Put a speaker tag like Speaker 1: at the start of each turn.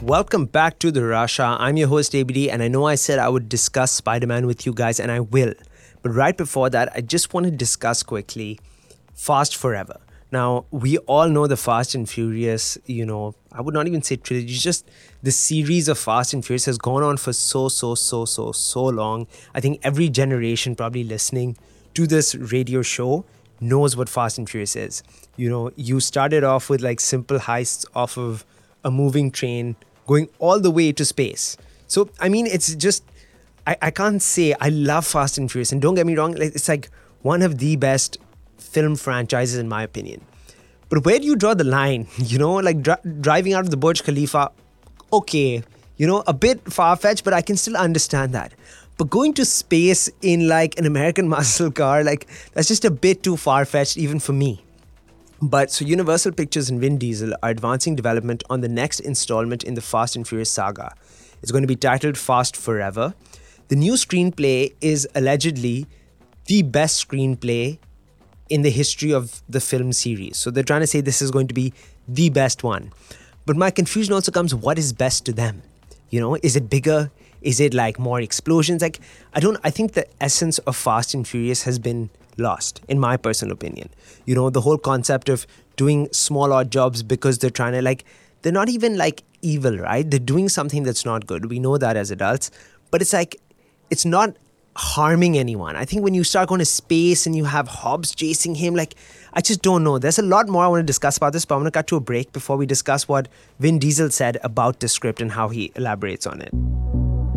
Speaker 1: Welcome back to the Rasha. I'm your host ABD, and I know I said I would discuss Spider-Man with you guys, and I will. But right before that, I just want to discuss quickly Fast Forever. Now, we all know the Fast and Furious, I would not even say trilogy, just the series of Fast and Furious has gone on for so long. I think every generation probably listening to this radio show knows what Fast and Furious is. You started off with like simple heists off of a moving train going all the way to space. So, I mean, it's just, I can't say I love Fast and Furious. And don't get me wrong, it's like one of the best film franchises in my opinion. But where do you draw the line? Driving out of the Burj Khalifa, okay, a bit far-fetched, but I can still understand that. But going to space in like an American muscle car, that's just a bit too far-fetched even for me. But so Universal Pictures and Vin Diesel are advancing development on the next installment in the Fast and Furious saga. It's going to be titled Fast Forever. The new screenplay is allegedly the best screenplay in the history of the film series. So they're trying to say this is going to be the best one. But my confusion also comes, what is best to them? Is it bigger? Is it like more explosions? I think the essence of Fast and Furious has been lost, in my personal opinion. The whole concept of doing small odd jobs because they're trying to they're not even evil, right? They're doing something that's not good. We know that as adults, but it's not harming anyone. I think when you start going to space and you have Hobbs chasing him, I just don't know. There's a lot more I want to discuss about this, but I'm going to cut to a break before we discuss what Vin Diesel said about the script and how he elaborates on it.